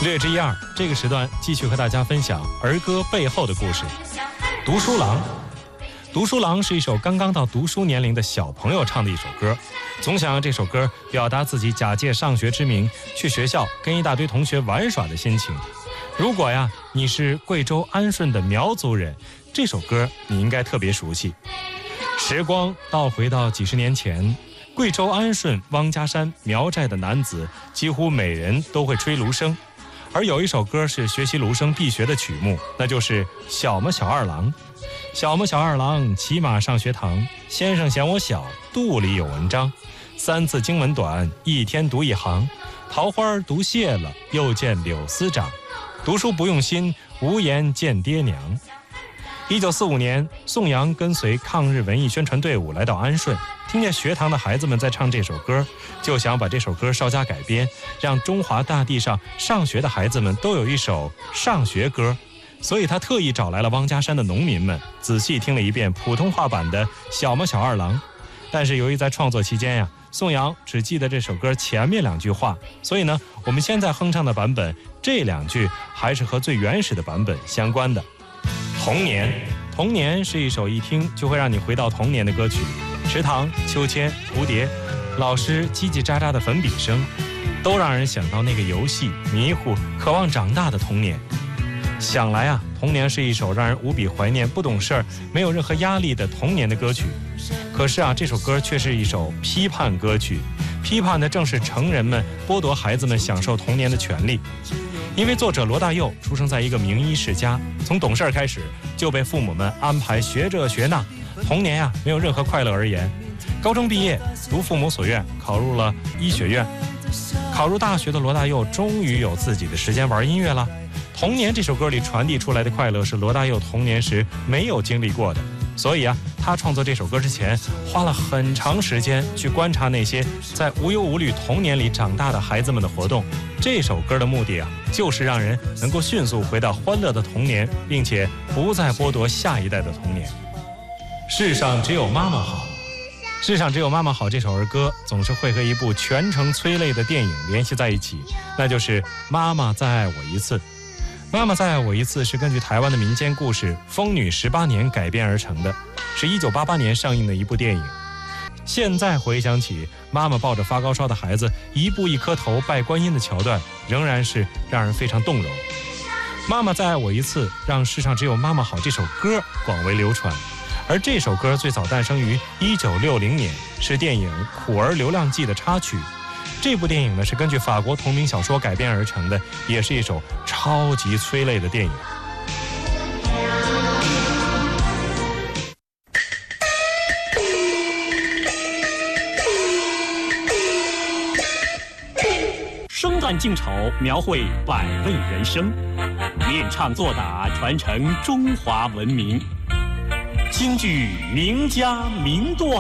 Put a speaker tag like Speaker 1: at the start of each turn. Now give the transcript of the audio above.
Speaker 1: 略知一二，这个时段继续和大家分享儿歌背后的故事。读书郎，读书郎是一首刚刚到读书年龄的小朋友唱的一首歌，总想用这首歌表达自己假借上学之名去学校跟一大堆同学玩耍的心情。如果你是贵州安顺的苗族人，这首歌你应该特别熟悉。时光倒回到几十年前，贵州安顺汪家山苗寨的男子几乎每人都会吹芦笙，而有一首歌是学习芦笙必学的曲目，那就是小么小二郎。小么小二郎，骑马上学堂，先生嫌我小，肚里有文章。三字经文短，一天读一行。桃花读谢了，又见柳丝长。读书不用心，无颜见爹娘。1945年，宋阳跟随抗日文艺宣传队伍来到安顺，听见学堂的孩子们在唱这首歌，就想把这首歌稍加改编，让中华大地上上学的孩子们都有一首上学歌。所以他特意找来了汪家山的农民们，仔细听了一遍普通话版的小么小二郎。但是由于在创作期间宋阳只记得这首歌前面2句话，所以呢，我们现在哼唱的版本这2句还是和最原始的版本相关的。童年，童年是一首一听就会让你回到童年的歌曲。池塘、秋千、蝴蝶，老师叽叽喳喳的粉笔声，都让人想到那个游戏、迷糊、渴望长大的童年。想来童年是一首让人无比怀念、不懂事儿、没有任何压力的童年的歌曲。可是这首歌却是一首批判歌曲，批判的正是成人们剥夺孩子们享受童年的权利。因为作者罗大佑出生在一个名医世家，从懂事开始就被父母们安排学这学那，童年没有任何快乐而言。高中毕业，如父母所愿，考入了医学院。考入大学的罗大佑终于有自己的时间玩音乐了。童年这首歌里传递出来的快乐是罗大佑童年时没有经历过的，所以他创作这首歌之前花了很长时间去观察那些在无忧无虑童年里长大的孩子们的活动。这首歌的目的就是让人能够迅速回到欢乐的童年，并且不再剥夺下一代的童年。世上只有妈妈好，世上只有妈妈好这首儿歌总是会和一部全程催泪的电影联系在一起，那就是《妈妈再爱我一次》。妈妈再爱我一次是根据台湾的民间故事《疯女18年》改编而成的，是1988年上映的一部电影。现在回想起妈妈抱着发高烧的孩子一步一磕头拜观音的桥段，仍然是让人非常动容。妈妈再爱我一次让世上只有妈妈好这首歌广为流传，而这首歌最早诞生于1960年，是电影《苦儿流浪记》的插曲。这部电影呢是根据法国同名小说改编而成的，也是一首超级催泪的电影。
Speaker 2: 生旦净丑，描绘百味人生，练唱作打，传承中华文明。京剧名家名段。